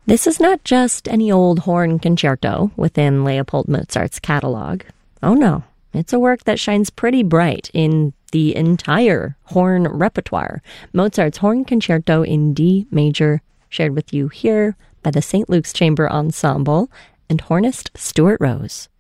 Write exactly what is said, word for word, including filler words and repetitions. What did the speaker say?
This is not just any old horn concerto within Leopold Mozart's catalog. Oh no, it's a work that shines pretty bright in the entire horn repertoire. Mozart's Horn Concerto in D major, shared with you here by the Saint Luke's Chamber Ensemble and hornist Stuart Rose.